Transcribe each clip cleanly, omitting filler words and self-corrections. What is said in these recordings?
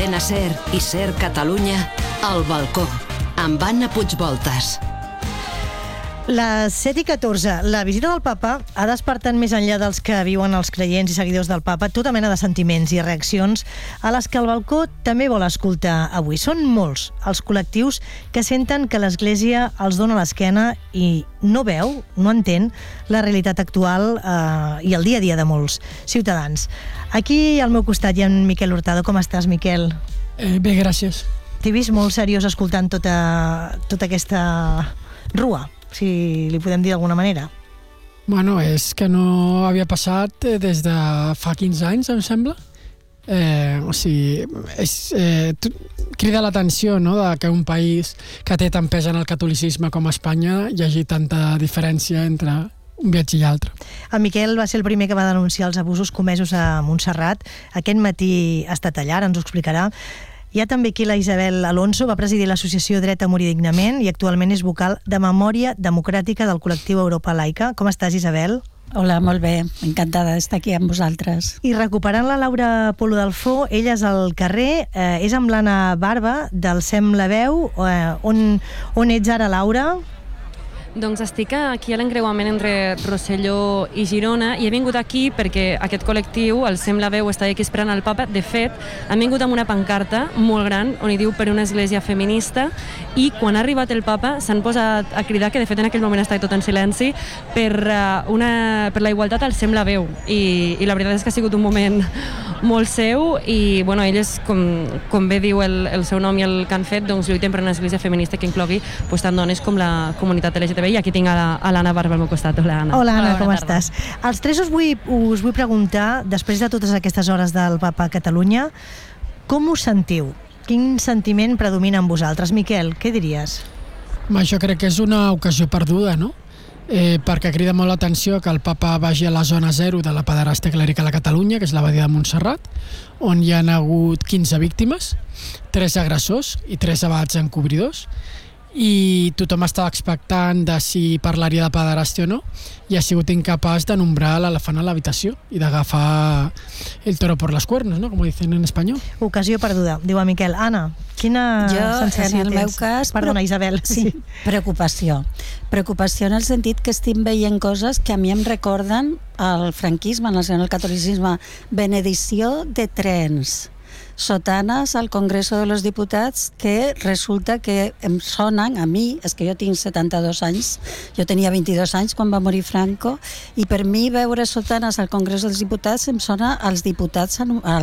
Cadena SER i SER Catalunya, El Balcó, amb Anna Puigvoltas. Les 7:14. La visita del papa ha despertat més enllà dels que viuen els creients i seguidors del papa tota mena de sentiments i reaccions a les que el Balcó també vol escoltar avui. Són molts els col·lectius que senten que l'Església els dona l'esquena i no veu, no entén la realitat actual i el dia a dia de molts ciutadans. Aquí al meu costat hi ha en Miquel Hurtado. Com estàs, Miquel? Bé, gràcies. T'he vist molt seriós escoltant tota aquesta rua, si li podem dir d'alguna manera. Bueno, és que no havia passat des de fa 15 anys, em sembla. Crida l'atenció, no?, de que un país que té tant pes en el catolicisme com Espanya hi hagi tanta diferència entre un viatge i altre. El Miquel va ser el primer que va denunciar els abusos comesos a Montserrat. Aquest matí ha estat allà, ara ens ho explicarà. Hi ha també aquí la Isabel Alonso, va presidir l'associació Dret a Morir Dignament i actualment és vocal de Memòria Democràtica del col·lectiu Europa Laica. Com estàs, Isabel? Hola, molt bé. Encantada d'estar aquí amb vosaltres. I recuperant la Laura Polo Delfó, ella és al carrer, és amb l'Anna Barba, del Sem la Veu. On ets ara, Laura? Doncs estic aquí a l'encreuament entre Rosselló i Girona i he vingut aquí perquè aquest col·lectiu, el Sem la Veu, està aquí esperant el papa. De fet, han vingut amb una pancarta molt gran on hi diu per una església feminista i quan ha arribat el papa s'han posat a cridar, que de fet en aquell moment estava tot en silenci, per la igualtat al Sem la Veu i la veritat és que ha sigut un moment molt seu i bueno, elles, com bé diu el seu nom i el que han fet, doncs lluiten per una església feminista que inclogui tant dones com la comunitat LGTB. I aquí tinc a l'Anna Barba al meu costat. Hola, Anna. Hola, Anna, com estàs? Els tres us vull preguntar, després de totes aquestes hores del papa a Catalunya, com us sentiu? Quin sentiment predomina en vosaltres? Miquel, què diries? Jo crec que és una ocasió perduda, no? Perquè crida molt l'atenció que el papa vagi a la zona zero de la pederàstia clerical a Catalunya, que és l'abadia de Montserrat, on hi ha hagut 15 víctimes, 3 agressors i 3 abats encobridors, i tothom estava expectant de si parlaria de pederàstia o no i ha sigut incapaç de nombrar l'elefant a l'habitació i d'agafar el toro por los cuernos, ¿no?, com dicen en espanyol. Ocasió perduda, diu a Miquel. Anna, quina sensació en el tens? meu cas... Perdona, Isabel. Sí, preocupació. Preocupació en el sentit que estic veient coses que a mi em recorden el franquisme, el nacionalcatolicisme, benedicció de trens, sotanes al Congreso de los Diputats, que resulta que em sonen a mi, és que jo tinc 72 anys, jo tenia 22 anys quan va morir Franco, i per mi veure sotanes al Congreso dels Diputats em sona als diputats,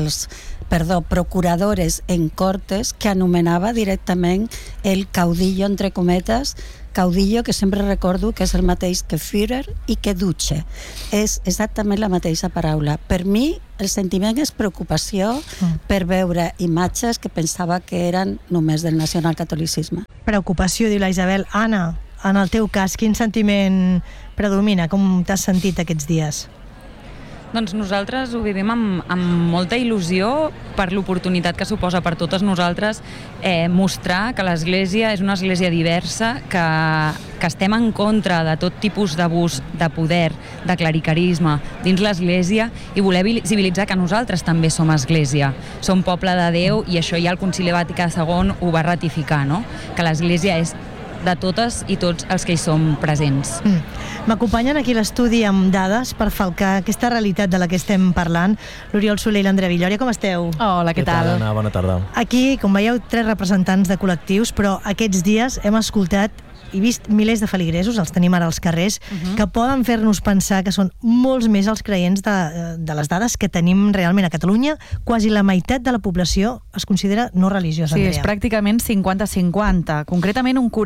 procuradores en Cortes, que anomenava directament el caudillo, entre cometes, caudillo, que sempre recordo que és el mateix que Führer i que Duce. És exactament la mateixa paraula. Per mi, el sentiment és preocupació per veure imatges que pensava que eren només del nacionalcatolicisme. Preocupació, diu la Isabel. Anna, en el teu cas, quin sentiment predomina? Com t'has sentit aquests dies? Doncs nosaltres ho vivim amb molta il·lusió per l'oportunitat que suposa per totes nosaltres mostrar que l'Església és una església diversa, que estem en contra de tot tipus d'abús de poder, de clericarisme dins l'Església i voler visibilitzar que nosaltres també som Església, som poble de Déu i això ja el Concili Vaticà II ho va ratificar, no?, que l'Església és de totes i tots els que hi som presents. M'acompanyen aquí a l'estudi amb dades per falcar aquesta realitat de la que estem parlant. L'Oriol Soler i l'Andrea Villòria, com esteu? Hola, què tal? Anna? Bona tarda. Aquí, com veieu, 3 representants de col·lectius, però aquests dies hem escoltat i vist milers de feligresos, els tenim ara als carrers, que poden fer-nos pensar que són molts més els creients de les dades que tenim realment a Catalunya. Quasi la meitat de la població es considera no religiosa, Sí, Andrea. és pràcticament 50-50. Concretament, un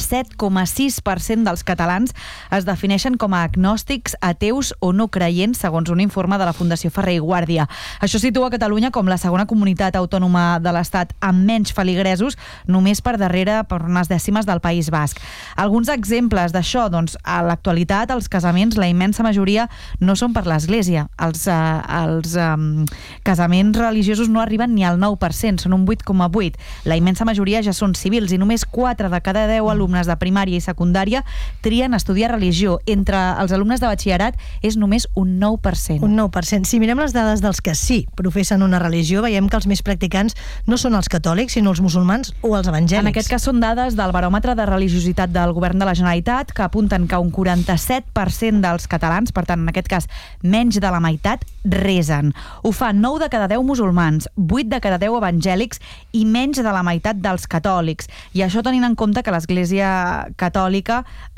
47,6% dels catalans es defineixen com a agnòstics, ateus o no creients, segons un informe de la Fundació Ferrer i Guàrdia. Això situa Catalunya com la segona comunitat autònoma de l'Estat amb menys feligresos, només per darrere per unes dècimes del País Basc. Alguns exemples d'això, doncs, a l'actualitat els casaments, la immensa majoria no són per l'Església. Els casaments religiosos no arriben ni al 9%, són un 8,8%. La immensa majoria ja són civils i només 4 de cada 10 alumnes de primària i secundària trien estudiar religió. Entre els alumnes de batxillerat és només un 9%. Un 9%. Si mirem les dades dels que sí professen una religió, veiem que els més practicants no són els catòlics, sinó els musulmans o els evangèlics. En aquest cas són dades del baròmetre de religiositat del Govern de la Generalitat que apunten que un 47% dels catalans, per tant, en aquest cas, menys de la meitat, resen. Ho fan 9 de cada 10 musulmans, 8 de cada 10 evangèlics i menys de la meitat dels catòlics. I això tenint en compte que l'Església Catòlica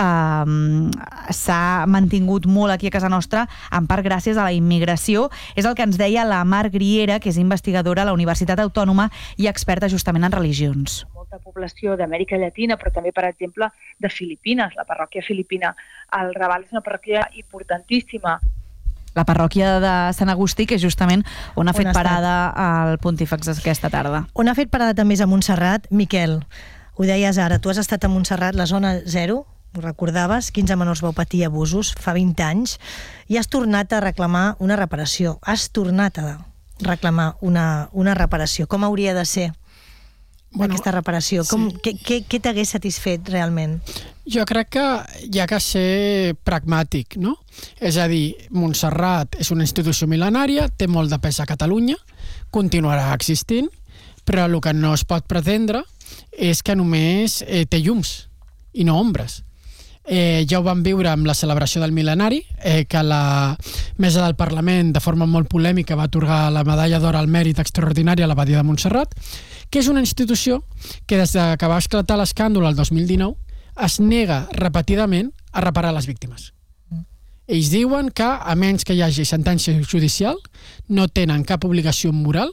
s'ha mantingut molt aquí a casa nostra, en part gràcies a la immigració. És el que ens deia la Mar Griera, que és investigadora a la Universitat Autònoma i experta justament en religions. Molta població d'Amèrica Llatina, però també, per exemple, de Filipines. La parròquia filipina al Raval és una parròquia importantíssima. La parròquia de Sant Agustí, que és justament on ha fet parada el Pontífex aquesta tarda. On ha fet parada també és a Montserrat. Miquel, ho deies ara, tu has estat a Montserrat, la zona 0, ho recordaves, 15 menors vau patir abusos fa 20 anys, i has tornat a reclamar una reparació. Has tornat a reclamar una reparació. Com hauria de ser aquesta reparació? Què t'hagués satisfet realment? Jo crec que hi ha que ser pragmàtic, no? És a dir, Montserrat és una institució mil·lenària, té molt de pes a Catalunya, continuarà existint, però el que no es pot pretendre és que només té llums i no ombres. Ja ho vam viure amb la celebració del mil·lenari, que la Mesa del Parlament, de forma molt polèmica, va atorgar la medalla d'or al mèrit extraordinari a l'Abadia de Montserrat, que és una institució que des que va esclatar l'escàndol el 2019 es nega repetidament a reparar les víctimes. Ells diuen que, a menys que hi hagi sentència judicial, no tenen cap obligació moral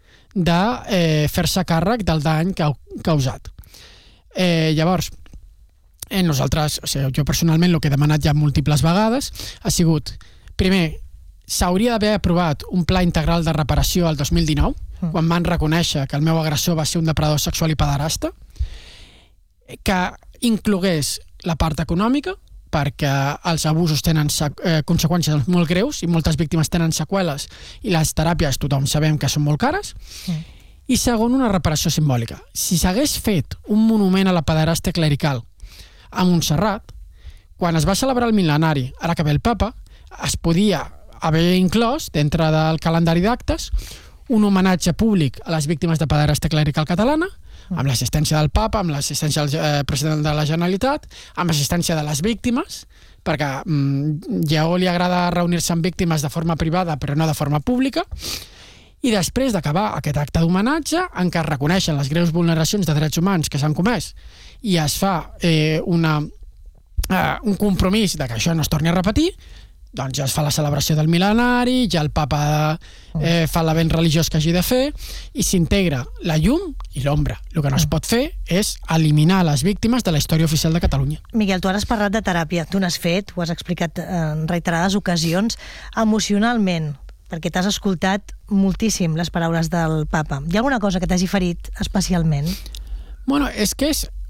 de fer-se càrrec del dany causat. Llavors, nosaltres, jo personalment el que he demanat ja múltiples vegades ha sigut, primer, s'hauria d'haver aprovat un pla integral de reparació al 2019, quan van reconèixer que el meu agressor va ser un depredador sexual i pederasta, que inclogués la part econòmica, perquè els abusos tenen conseqüències molt greus i moltes víctimes tenen seqüeles i les teràpies tothom sabem que són molt cares. I segon, una reparació simbòlica. Si s'hagués fet un monument a la pederàstia clerical a Montserrat, quan es va celebrar el mil·lenari, ara que ve el papa, es podia haver inclòs, dintre del calendari d'actes, un homenatge públic a les víctimes de pederàstia clerical catalana, amb l'assistència del papa, amb l'assistència del president de la Generalitat, amb l'assistència de les víctimes, perquè ja li agrada reunir-se amb víctimes de forma privada, però no de forma pública, i després d'acabar aquest acte d'homenatge, en què es reconeixen les greus vulneracions de drets humans que s'han comès, i es fa un compromís de que això no es torni a repetir, doncs ja es fa la celebració del mil·lenari, ja el papa fa l'event religiós que hagi de fer, i s'integra la llum i l'ombra. El que no es pot fer és eliminar les víctimes de la història oficial de Catalunya. Miquel, tu ara has parlat de teràpia, tu n'has fet, ho has explicat en reiterades ocasions, emocionalment, perquè t'has escoltat moltíssim les paraules del papa. Hi ha alguna cosa que t'hagi ferit especialment? Bueno, és que